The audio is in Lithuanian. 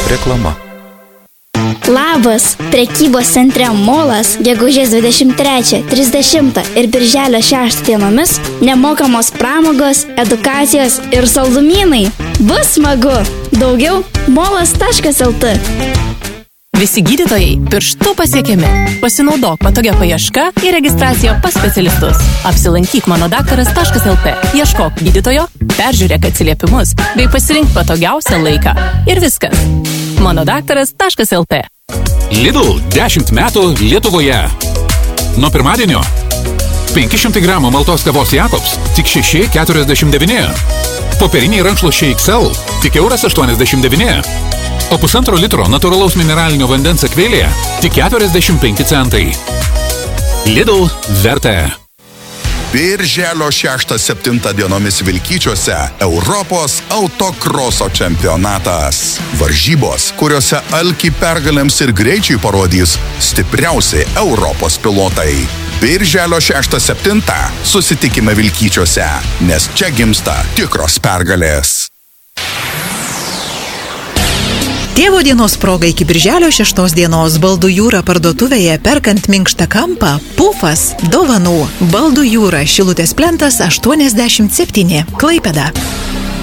Reklama. Labas! Prekybos centre Molas gegužės 23, 30 ir birželio 6 dienomis nemokamos pramogos, edukacijos ir saldumynai. Bus smagu! Daugiau molas.lt. Visi gydytojai pirštų pasiekiami. Pasinaudok patogia paieška ir registracija pas specialistus. Apsilankyk manodaktaras.lt. Ieškok gydytojo, peržiūrėk atsiliepimus bei pasirink patogiausią laiką. Ir viskas. manodaktaras.lt. Lidl 10 metų Lietuvoje. Nuo pirmadienio 500 gramų maltos kavos Jakobs tik 6,49. Popieriniai rankšluosčiai XL tik 1,89 €. O 1,5 litro natūralaus mineralinio vandens akvėlėje tik 45 centai. Lidl verta. Birželio 6-7 dienomis Vilkyčiuose Europos autokroso čempionatas. Varžybos, kuriuose alkį pergalėms ir greičiai parodys stipriausi Europos pilotai. Birželio 6-7 susitikime Vilkyčiuose, nes čia gimsta tikros pergalės. Tėvo dienos proga iki birželio 6 dienos Baldų jūra parduotuvėje perkant minkštą kampą, pufas, dovanų. Baldų jūra, Šilutės plentas 87, Klaipėda.